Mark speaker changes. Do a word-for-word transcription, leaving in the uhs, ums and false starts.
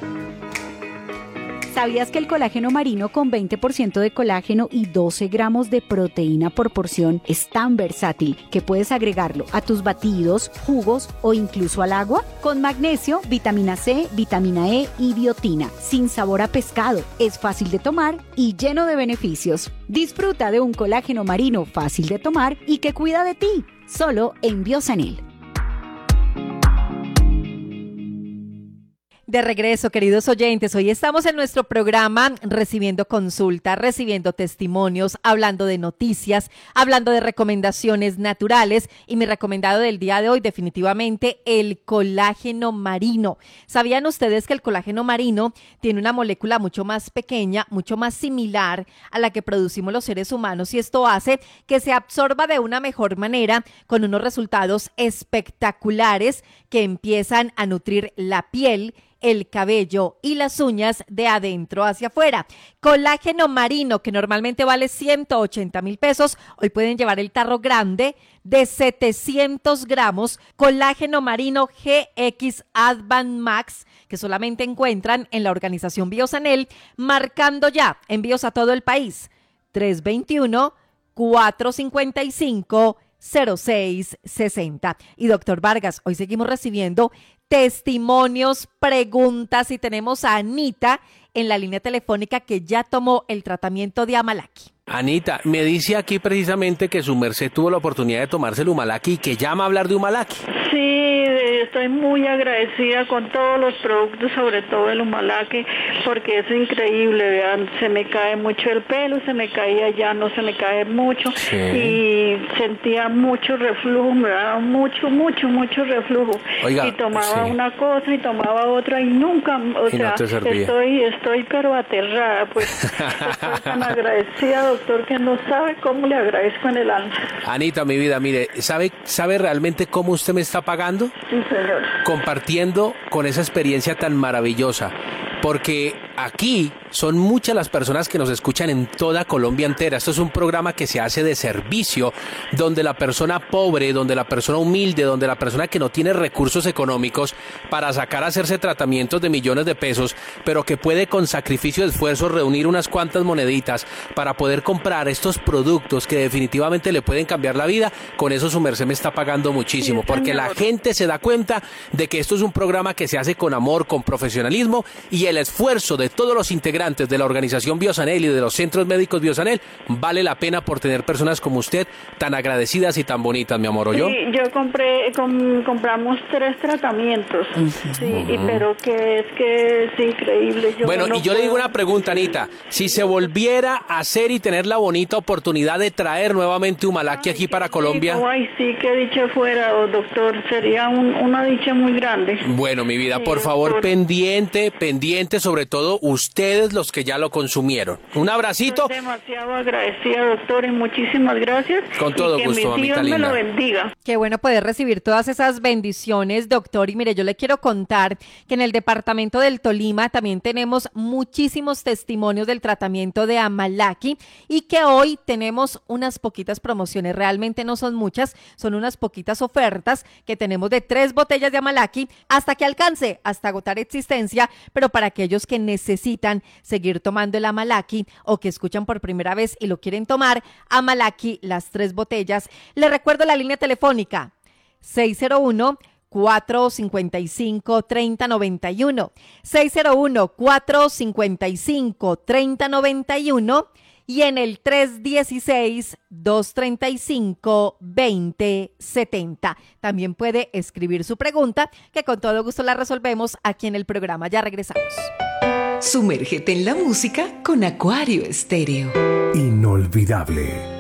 Speaker 1: ¿Sabías que el colágeno marino con veinte por ciento de colágeno y doce gramos de proteína por porción es tan versátil que puedes agregarlo a tus batidos, jugos o incluso al agua? Con magnesio, vitamina C, vitamina E y biotina, sin sabor a pescado, es fácil de tomar y lleno de beneficios. Disfruta de un colágeno marino fácil de tomar y que cuida de ti, solo en Biosanel.
Speaker 2: De regreso, queridos oyentes, hoy estamos en nuestro programa recibiendo consultas, recibiendo testimonios, hablando de noticias, hablando de recomendaciones naturales y mi recomendado del día de hoy definitivamente el colágeno marino. ¿Sabían ustedes que el colágeno marino tiene una molécula mucho más pequeña, mucho más similar a la que producimos los seres humanos y esto hace que se absorba de una mejor manera con unos resultados espectaculares que empiezan a nutrir la piel, el cabello y las uñas de adentro hacia afuera? Colágeno marino, que normalmente vale ciento ochenta mil pesos, hoy pueden llevar el tarro grande de setecientos gramos, colágeno marino G X Advan Max, que solamente encuentran en la organización Biosanel, marcando ya envíos a todo el país, tres dos uno, cuatro cinco cinco, cero seis seis cero. Y doctor Vargas, hoy seguimos recibiendo testimonios, preguntas y tenemos a Anita en la línea telefónica que ya tomó el tratamiento de Amalaki.
Speaker 3: Anita, me dice aquí precisamente que su merced tuvo la oportunidad de tomarse el Humalaki y que llama a hablar de Humalaki.
Speaker 4: Sí, estoy muy agradecida con todos los productos, sobre todo el Humalaki, porque es increíble, vean, se me cae mucho el pelo, se me caía ya, no se me cae mucho, sí. Y sentía mucho reflujo, me daba mucho, mucho, mucho reflujo. Oiga, y tomaba sí. una cosa y tomaba otra y nunca, o y sea, no te servía. estoy, estoy pero aterrada, pues estoy tan agradecida, doctor, que no sabe cómo le agradezco en el alma.
Speaker 3: Anita, mi vida, mire, ¿sabe, sabe realmente cómo usted me está pagando?
Speaker 4: Sí, señor.
Speaker 3: Compartiendo con esa experiencia tan maravillosa, porque aquí son muchas las personas que nos escuchan en toda Colombia entera. Esto es un programa que se hace de servicio, donde la persona pobre, donde la persona humilde, donde la persona que no tiene recursos económicos para sacar a hacerse tratamientos de millones de pesos, pero que puede con sacrificio y esfuerzo reunir unas cuantas moneditas para poder comprar estos productos que definitivamente le pueden cambiar la vida, con eso su merced me está pagando muchísimo, sí, porque la gente se da cuenta de que esto es un programa que se hace con amor, con profesionalismo, y el esfuerzo de todos los integrantes de la organización Biosanel y de los centros médicos Biosanel vale la pena por tener personas como usted tan agradecidas y tan bonitas, mi amor, ¿o yo?
Speaker 4: Sí, yo compré, com, compramos tres tratamientos, uh-huh. sí, uh-huh. y, pero que es que es increíble. Yo
Speaker 3: bueno,
Speaker 4: no
Speaker 3: y yo
Speaker 4: puedo...
Speaker 3: le digo una pregunta, Anita, si se volviera a hacer y tener la bonita oportunidad de traer nuevamente Humalaki aquí para Colombia.
Speaker 4: Rico. Ay, sí, qué dicha fuera, oh, doctor, sería un, una dicha muy grande.
Speaker 3: Bueno, mi vida,
Speaker 4: sí,
Speaker 3: por favor,
Speaker 4: doctor. pendiente,
Speaker 3: pendiente, sobre todo ustedes los que ya lo consumieron. Un abracito.
Speaker 4: Estoy demasiado agradecida, doctor, y muchísimas gracias.
Speaker 3: Con todo
Speaker 4: y que
Speaker 3: gusto,
Speaker 4: mi Dios
Speaker 3: mamita
Speaker 4: me
Speaker 3: linda.
Speaker 4: lo bendiga.
Speaker 2: Qué bueno poder recibir todas esas bendiciones, doctor. Y mire, yo le quiero contar que en el departamento del Tolima también tenemos muchísimos testimonios del tratamiento de Amalaki y que hoy tenemos unas poquitas promociones. Realmente no son muchas, son unas poquitas ofertas que tenemos de tres botellas de Amalaki hasta que alcance, hasta agotar existencia, pero para aquellos que necesitan seguir tomando el Amalaki o que escuchan por primera vez y lo quieren tomar, Amalaki, las tres botellas. Les recuerdo la línea telefónica seis cero uno, cuatro cinco cinco, tres cero nueve uno, seis cero uno, cuatro cinco cinco, tres cero nueve uno y en el tres uno seis, dos tres cinco, dos cero siete cero. También puede escribir su pregunta que con todo gusto la resolvemos aquí en el programa. Ya regresamos.
Speaker 5: Sumérgete en la música con Acuario Estéreo.
Speaker 6: Inolvidable.